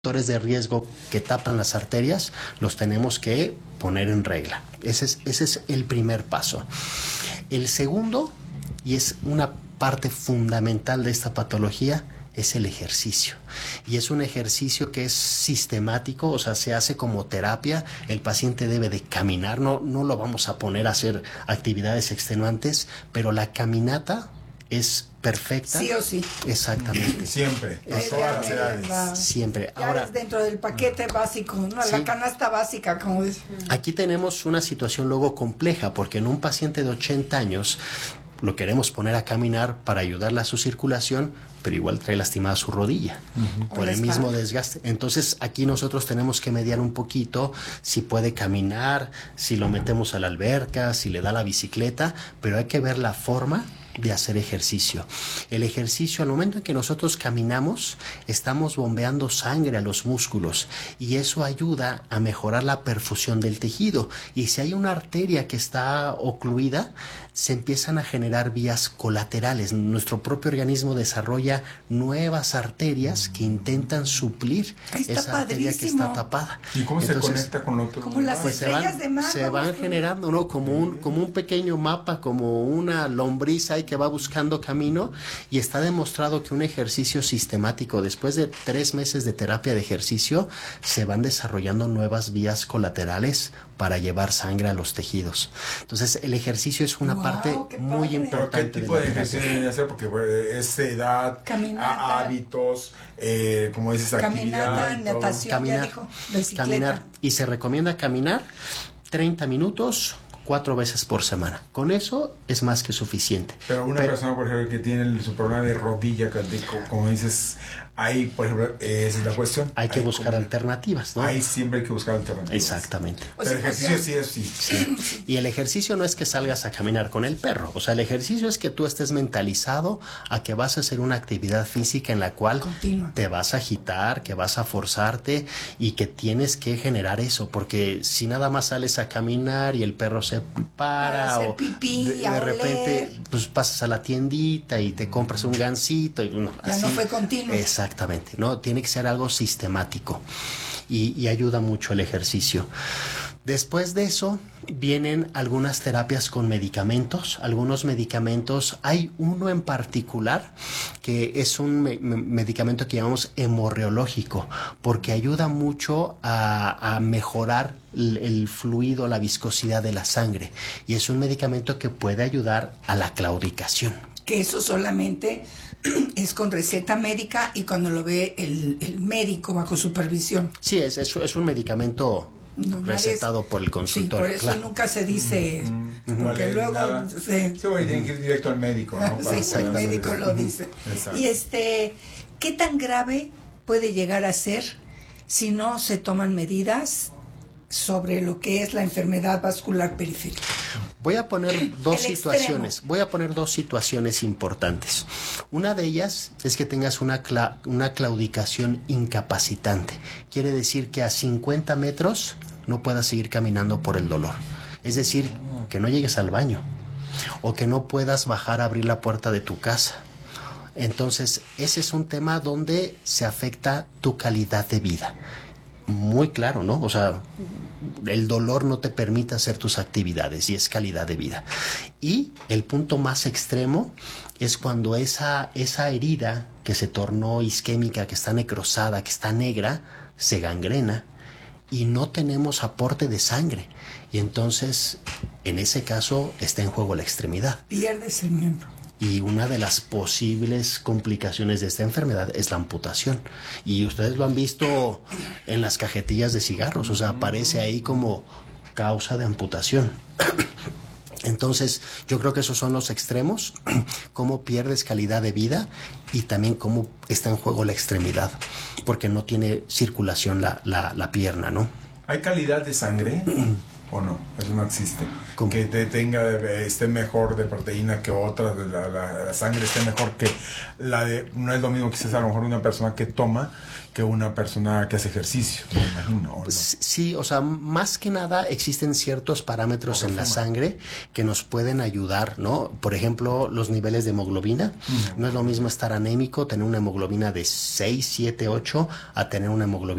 factores de riesgo que tapan las arterias, los tenemos que poner en regla. Ese es el primer paso. El segundo, y es una parte fundamental de esta patología, es el ejercicio. Y es un ejercicio que es sistemático, o sea, se hace como terapia. El paciente debe de caminar, no lo vamos a poner a hacer actividades extenuantes, pero la caminata es perfecta. Sí o sí. Exactamente. Siempre. A todas las edades. Siempre. Ya Ahora, es dentro del paquete básico, ¿no? Sí. La canasta básica, como dice. aquí tenemos una situación luego compleja, porque en un paciente de 80 años lo queremos poner a caminar para ayudarle a su circulación, pero igual trae lastimada su rodilla por el mismo desgaste. Entonces aquí nosotros tenemos que mediar un poquito si puede caminar, si lo metemos a la alberca, si le da la bicicleta, pero hay que ver la forma de hacer ejercicio. El ejercicio, al momento en que nosotros caminamos, estamos bombeando sangre a los músculos y eso ayuda a mejorar la perfusión del tejido. Y si hay una arteria que está ocluida, se empiezan a generar vías colaterales. Nuestro propio organismo desarrolla nuevas arterias que intentan suplir esa arteria que está tapada. ¿Y cómo se conecta con lo otro? Como las estrellas de mar. Se van generando, ¿no? Como un pequeño mapa, como una lombriz ahí que va buscando camino, y está demostrado que un ejercicio sistemático, después de 3 meses de terapia de ejercicio, se van desarrollando nuevas vías colaterales para llevar sangre a los tejidos. Entonces, el ejercicio es una parte muy importante. ¿Pero qué tipo de ejercicio deben hacer? Porque es edad, hábitos, como dices, caminata, actividad, natación, caminar, ya dijo, bicicleta. caminar. Y se recomienda caminar 30 minutos 4 veces por semana. Con eso es más que suficiente. Pero una persona, por ejemplo, que tiene su problema de rodilla, como dices, ahí, por ejemplo, esa es la cuestión. Hay que buscar alternativas, ¿no? Ahí siempre hay que buscar alternativas. Exactamente. Pero el ejercicio sí es sí. Sí. Y el ejercicio no es que salgas a caminar con el perro. O sea, el ejercicio es que tú estés mentalizado a que vas a hacer una actividad física en la cual te vas a agitar, que vas a forzarte y que tienes que generar eso. Porque si nada más sales a caminar y el perro se para o pipí, de repente pues pasas a la tiendita y te compras un gansito y no, ya así, no fue continuo. Exactamente, no, tiene que ser algo sistemático y ayuda mucho el ejercicio. Después de eso vienen algunas terapias con medicamentos. Algunos medicamentos, hay uno en particular que es un medicamento que llamamos hemorreológico, porque ayuda mucho a mejorar el fluido, la viscosidad de la sangre, y es un medicamento que puede ayudar a la claudicación. Que eso solamente es con receta médica y cuando lo ve el médico bajo supervisión. Sí, es un medicamento recetado por el consultor. Sí, por eso nunca se dice, porque luego tienen que ir directo al médico, ¿no? Sí, el médico lo dice. Exacto. Y ¿qué tan grave puede llegar a ser si no se toman medidas sobre lo que es la enfermedad vascular periférica? Voy a poner dos situaciones importantes. Una de ellas es que tengas una claudicación incapacitante. Quiere decir que a 50 metros no puedas seguir caminando por el dolor. Es decir, que no llegues al baño o que no puedas bajar a abrir la puerta de tu casa. Entonces, ese es un tema donde se afecta tu calidad de vida. Muy claro, ¿no? O sea, el dolor no te permite hacer tus actividades y es calidad de vida. Y el punto más extremo es cuando esa herida que se tornó isquémica, que está necrosada, que está negra, se gangrena y no tenemos aporte de sangre. Y entonces, en ese caso, está en juego la extremidad. Pierdes el miembro. Y una de las posibles complicaciones de esta enfermedad es la amputación. Y ustedes lo han visto en las cajetillas de cigarros, o sea, aparece ahí como causa de amputación. Entonces, yo creo que esos son los extremos, cómo pierdes calidad de vida y también cómo está en juego la extremidad, porque no tiene circulación la pierna, ¿no? ¿Hay calidad de sangre? ¿O no? Eso no existe. ¿Cómo? Que esté mejor de proteína que otra, la sangre esté mejor que la de... No es lo mismo quizás a lo mejor una persona que toma que una persona que hace ejercicio, me imagino. ¿O no? Sí, o sea, más que nada existen ciertos parámetros en la sangre que nos pueden ayudar, ¿no? Por ejemplo, los niveles de hemoglobina. No es lo mismo estar anémico, tener una hemoglobina de 6, 7, 8, a tener una hemoglobina